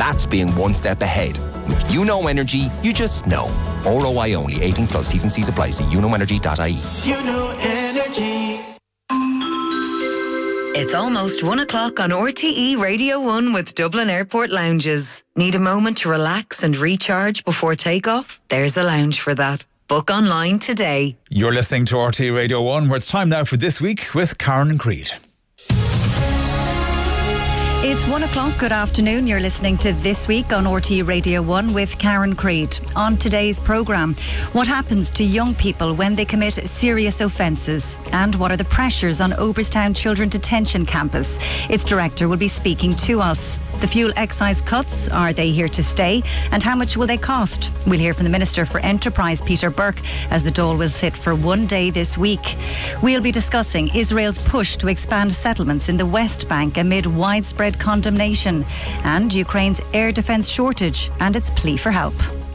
That's being one step ahead. With UNO Energy, you just know. ROI only. 18 plus. T's and C's apply. See unoenergy.ie. UNO Energy. It's almost 1 o'clock on RTE Radio 1 with Dublin Airport Lounges. Need a moment to relax and recharge before takeoff? There's a lounge for that. Book online today. You're listening to RTE Radio 1, where it's time now for This Week with Karen and Creed. It's 1 o'clock. Good afternoon. You're listening to This Week on RTE Radio 1 with Karen Creed. On today's programme, what happens to young people when they commit serious offences? And what are the pressures on Oberstown Children Detention Campus? Its director will be speaking to us. The fuel excise cuts, are they here to stay? And how much will they cost? We'll hear from the Minister for Enterprise, Peter Burke, as the Dáil will sit for one day this week. We'll be discussing Israel's push to expand settlements in the West Bank amid widespread condemnation, and Ukraine's air defence shortage and its plea for help.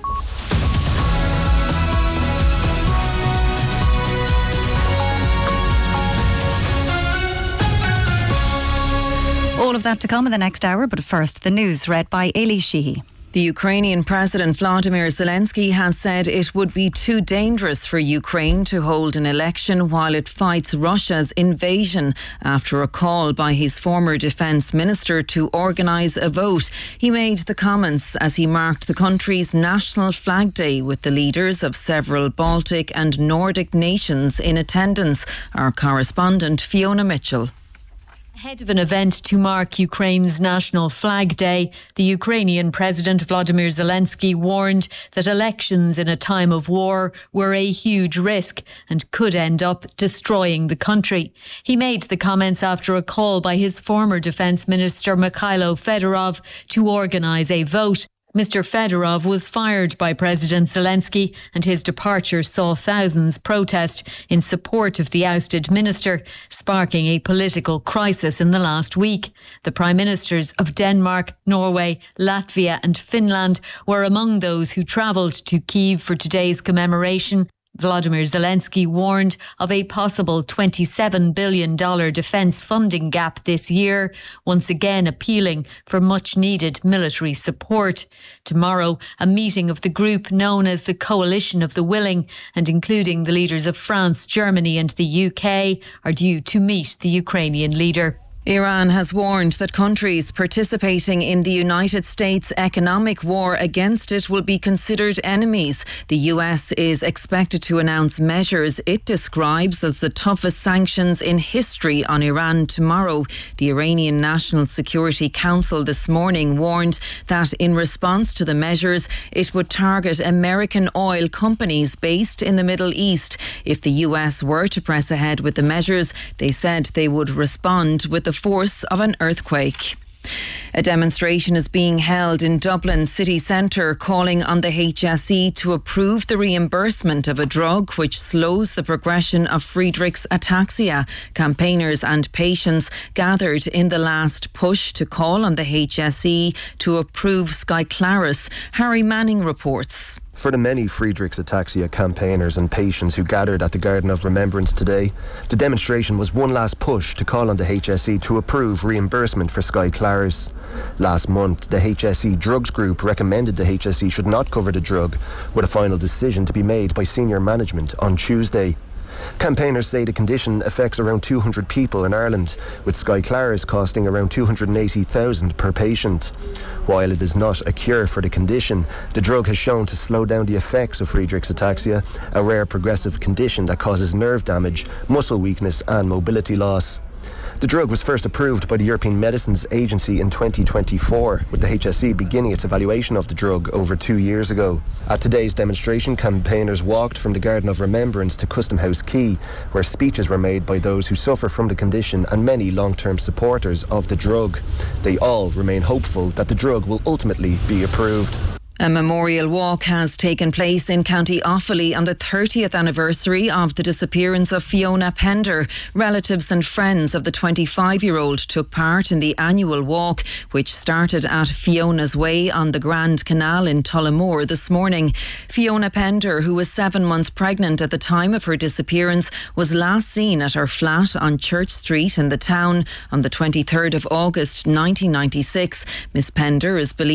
All of that to come in the next hour, but first, the news read by Eilidh Sheehy. The Ukrainian President Vladimir Zelensky has said it would be too dangerous for Ukraine to hold an election while it fights Russia's invasion after a call by his former defence minister to organise a vote. He made the comments as he marked the country's National Flag Day with the leaders of several Baltic and Nordic nations in attendance. Our correspondent Fiona Mitchell. Ahead of an event to mark Ukraine's National Flag Day, the Ukrainian President Volodymyr Zelensky warned that elections in a time of war were a huge risk and could end up destroying the country. He made the comments after a call by his former Defence Minister Mikhailo Fedorov to organise a vote. Mr. Fedorov was fired by President Zelensky, and his departure saw thousands protest in support of the ousted minister, sparking a political crisis in the last week. The Prime Ministers of Denmark, Norway, Latvia and Finland were among those who travelled to Kyiv for today's commemoration. Volodymyr Zelensky warned of a possible $27 billion defence funding gap this year, once again appealing for much-needed military support. Tomorrow, a meeting of the group known as the Coalition of the Willing, and including the leaders of France, Germany and the UK, are due to meet the Ukrainian leader. Iran has warned that countries participating in the United States' economic war against it will be considered enemies. The US is expected to announce measures it describes as the toughest sanctions in history on Iran tomorrow. The Iranian National Security Council this morning warned that in response to the measures, it would target American oil companies based in the Middle East. If the US were to press ahead with the measures, they said they would respond with the force of an earthquake. A demonstration is being held in Dublin city centre calling on the HSE to approve the reimbursement of a drug which slows the progression of Friedreich's ataxia. Campaigners and patients gathered in the last push to call on the HSE to approve Skyclarys. Harry Manning reports. For the many Friedreich's ataxia campaigners and patients who gathered at the Garden of Remembrance today, the demonstration was one last push to call on the HSE to approve reimbursement for Skyclarys. Last month, the HSE Drugs Group recommended the HSE should not cover the drug, with a final decision to be made by senior management on Tuesday. Campaigners say the condition affects around 200 people in Ireland, with Skyclarys costing around $280,000 per patient. While it is not a cure for the condition, the drug has shown to slow down the effects of Friedreich's ataxia, a rare progressive condition that causes nerve damage, muscle weakness and mobility loss. The drug was first approved by the European Medicines Agency in 2024, with the HSE beginning its evaluation of the drug over 2 years ago. At today's demonstration, campaigners walked from the Garden of Remembrance to Custom House Quay, where speeches were made by those who suffer from the condition and many long-term supporters of the drug. They all remain hopeful that the drug will ultimately be approved. A memorial walk has taken place in County Offaly on the 30th anniversary of the disappearance of Fiona Pender. Relatives and friends of the 25-year-old took part in the annual walk, which started at Fiona's Way on the Grand Canal in Tullamore this morning. Fiona Pender, who was 7 months pregnant at the time of her disappearance, was last seen at her flat on Church Street in the town on the 23rd of August 1996. Miss Pender is believed